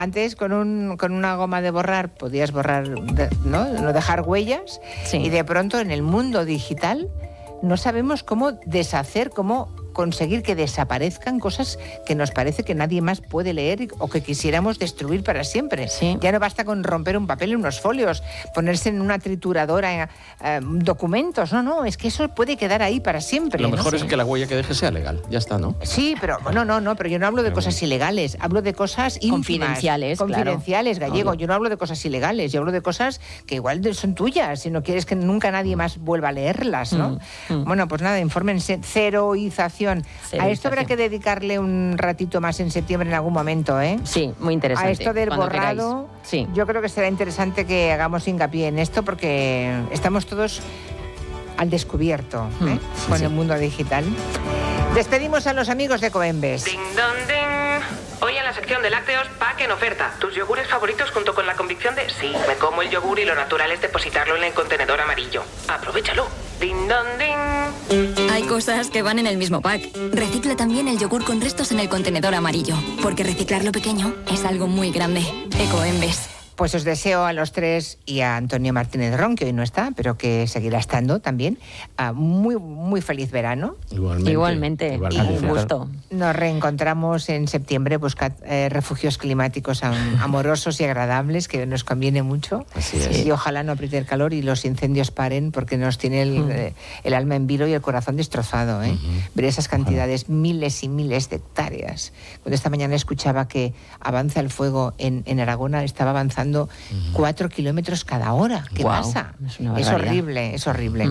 Antes con una goma de borrar podías borrar, no dejar huellas, Sí. y de pronto en el mundo digital no sabemos cómo deshacer, cómo conseguir que desaparezcan cosas que nos parece que nadie más puede leer o que quisiéramos destruir para siempre. Sí. Ya no basta con romper un papel y unos folios, ponerse en una trituradora documentos, no, es que eso puede quedar ahí para siempre. Lo ¿no? mejor Sí. es que la huella que deje sea legal, ya está, ¿no? Sí, pero no, pero yo no hablo de cosas ilegales, hablo de cosas íntimas. Confidenciales, Confidenciales, claro. Gallego. Yo no hablo de cosas ilegales, yo hablo de cosas que igual son tuyas, si no quieres que nunca nadie más vuelva a leerlas, ¿no? Bueno, pues nada, infórmense. Ceroización. A esto habrá que dedicarle un ratito más en septiembre en algún momento, ¿eh? Sí, muy interesante. A esto del cuando borrado, queráis. Sí. yo creo que será interesante que hagamos hincapié en esto porque estamos todos al descubierto con el mundo digital. Despedimos a los amigos de Coembes. Ding dong ding. Hoy en la sección de lácteos, pack en oferta. Tus yogures favoritos junto con la convicción de sí, me como el yogur y lo natural es depositarlo en el contenedor amarillo. Aprovechalo. Ding dong ding. Hay cosas que van en el mismo pack. Recicla también el yogur con restos en el contenedor amarillo, porque reciclar lo pequeño es algo muy grande. Ecoembes. Pues os deseo a los tres y a Antonio Martínez Ron, que hoy no está, pero que seguirá estando también, muy, muy feliz verano. Igualmente. Un gusto. Nos reencontramos en septiembre. Buscad refugios climáticos amorosos y agradables, que nos conviene mucho. Así es. Y ojalá no apriete el calor y los incendios paren, porque nos tiene el alma en vilo y el corazón destrozado. Ver esas cantidades, miles y miles de hectáreas. Cuando esta mañana escuchaba que avanza el fuego en Aragón, estaba avanzando 4 kilómetros cada hora. ¿Qué pasa? Es horrible, es horrible.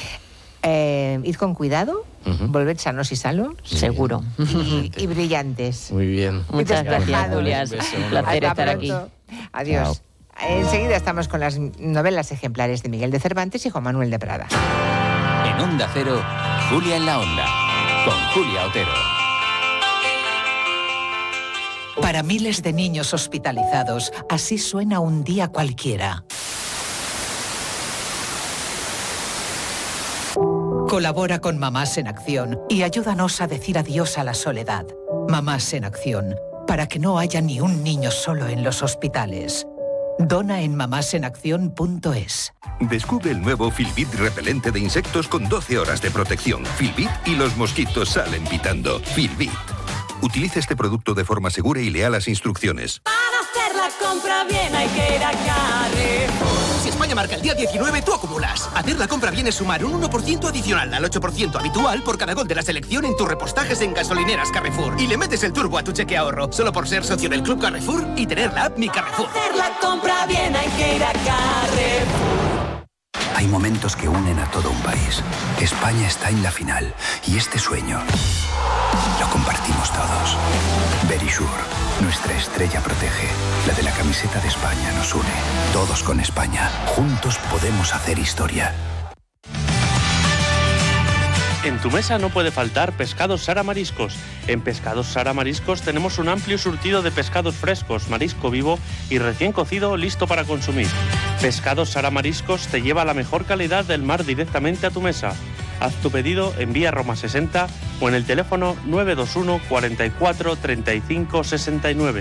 Id con cuidado, volved sanos y salvos. Seguro. Y brillantes. Muy bien. Muchas gracias, despejados. Julia. Un beso. Un placer Hasta estar aquí. pronto. Adiós. Enseguida estamos con las novelas ejemplares de Miguel de Cervantes y Juan Manuel de Prada. En Onda Cero, Julia en la Onda, con Julia Otero. Para miles de niños hospitalizados, así suena un día cualquiera. Colabora con Mamás en Acción y ayúdanos a decir adiós a la soledad. Mamás en Acción, para que no haya ni un niño solo en los hospitales. Dona en mamásenacción.es. Descubre el nuevo Filbit repelente de insectos con 12 horas de protección. Filbit y los mosquitos salen pitando. Filbit. Utilice este producto de forma segura y lea las instrucciones. Para hacer la compra bien hay que ir a Carrefour. Si España marca el día 19, tú acumulas. Hacer la compra bien es sumar un 1% adicional al 8% habitual por cada gol de la selección en tus repostajes en gasolineras Carrefour. Y le metes el turbo a tu cheque ahorro, solo por ser socio del Club Carrefour y tener la app Mi Carrefour. Para hacer la compra bien hay que ir a Carrefour. Hay momentos que unen a todo un país. España está en la final y este sueño lo compartimos todos. Verisure, nuestra estrella protege. La de la camiseta de España nos une. Todos con España. Juntos podemos hacer historia. En tu mesa no puede faltar Pescados Sara Mariscos. En Pescados Sara Mariscos tenemos un amplio surtido de pescados frescos, marisco vivo y recién cocido listo para consumir. Pescados Sara Mariscos te lleva la mejor calidad del mar directamente a tu mesa. Haz tu pedido en vía Roma 60 o en el teléfono 921 44 35 69.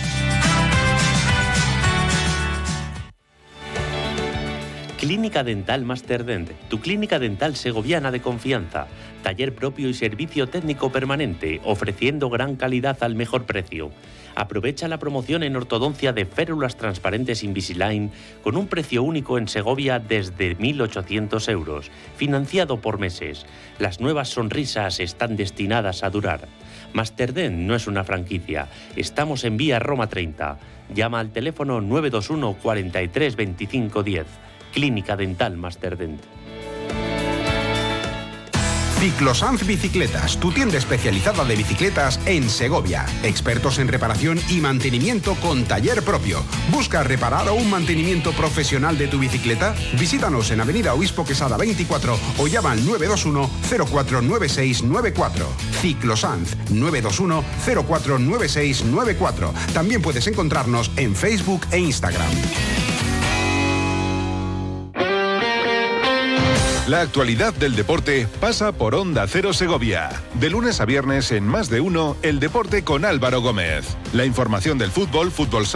Clínica Dental Masterdent, tu clínica dental segoviana de confianza. Taller propio y servicio técnico permanente, ofreciendo gran calidad al mejor precio. Aprovecha la promoción en ortodoncia de férulas transparentes Invisalign con un precio único en Segovia desde 1.800 euros, financiado por meses. Las nuevas sonrisas están destinadas a durar. Masterdent no es una franquicia. Estamos en vía Roma 30. Llama al teléfono 921 43 25 10. Clínica Dental Masterdent. Ciclosanz Bicicletas, tu tienda especializada de bicicletas en Segovia. Expertos en reparación y mantenimiento con taller propio. ¿Buscas reparar o un mantenimiento profesional de tu bicicleta? Visítanos en Avenida Obispo Quesada 24 o llama al 921 049694. Ciclosanz 921 049694. También puedes encontrarnos en Facebook e Instagram. La actualidad del deporte pasa por Onda Cero Segovia. De lunes a viernes en Más de Uno, el deporte con Álvaro Gómez. La información del fútbol, fútbol sala